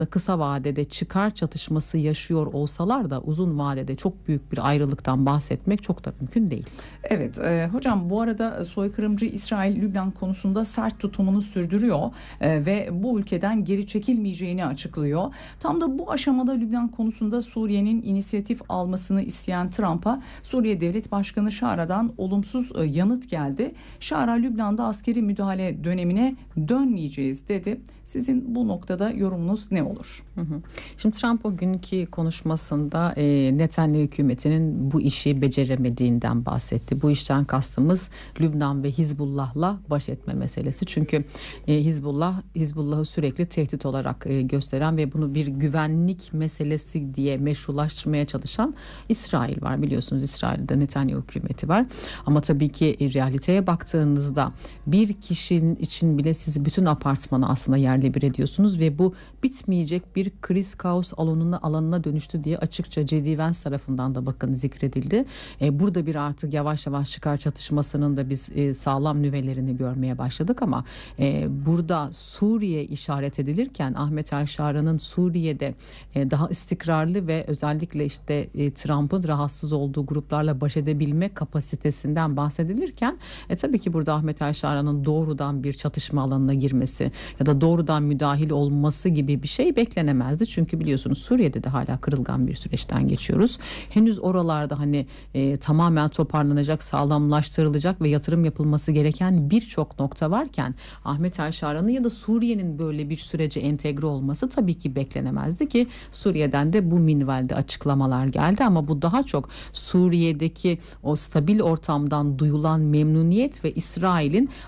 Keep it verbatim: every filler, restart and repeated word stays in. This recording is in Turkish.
kısa vadede çıkar çatışması yaşıyor olsalar da uzun vadede çok büyük bir ayrılıktan bahsetmek çok da mümkün değil. Evet e, hocam, bu arada soykırımcı İsrail Lübnan konusunda sert tutumunu sürdürüyor e, ve bu ülkeden geri çekilmeyeceğini açıklıyor. Tam da bu aşamada Lübnan konusunda Suriye'nin inisiyatif almasını isteyen Trump'a Suriye Devlet Başkanı Şara'dan olumsuz e, yanıt geldi. Şara, Lübnan'da askeri müdahale dönemine dönmeyeceğiz dedi. Sizin bu noktada yorumunuz ne olur? Hı hı. Şimdi Trump o günkü konuşmasında e, Netanyahu hükümetinin bu işi beceremediğinden bahsetti. Bu işten kastımız Lübnan ve Hizbullah'la baş etme meselesi. Çünkü e, Hizbullah, Hizbullah'ı sürekli tehdit olarak e, gösteren ve bunu bir güvenlik meselesi diye meşrulaştırmaya çalışan İsrail var. Biliyorsunuz İsrail'de Netanyahu hükümeti var. Ama tabii ki e, realiteye baktığınızda bir kişinin için bile siz bütün apartmanı aslında yerle bir ediyorsunuz ve bu bitmeyecek bir kriz kaos alanına alanına dönüştü diye açıkça J D Vance tarafından da bakın zikredildi. E, burada bir artık yavaş yavaş çıkar çatışmasının da biz e, sağlam nüvelerini görmeye başladık ama e, burada Suriye işaret edilirken Ahmet El-Şara'nın Suriye'de e, daha istikrarlı ve özellikle işte e, Trump'ın rahatsız olduğu gruplarla baş edebilme kapasitesinden bahsedilirken e, tabii ki burada Ahmet El-Şara'nın doğrudan bir çatışma alanına girmesi ya da doğrudan müdahil olması gibi bir şey beklenemezdi. Çünkü biliyorsunuz Suriye'de de hala kırılgan bir süreçten geçiyoruz. Henüz oralarda hani e, tamamen toparlanacak, sağlamlaştırılacak ve yatırım yapılması gereken birçok nokta varken Ahmet El-Şara'nın ya da Suriye'nin böyle bir sürece entegre olması tabii ki beklenemezdi ki Suriye'den de bu minvalde açıklamalar geldi ama bu daha çok Suriye'deki o stabil ortamdan duyulan memnuniyet ve İsrail'in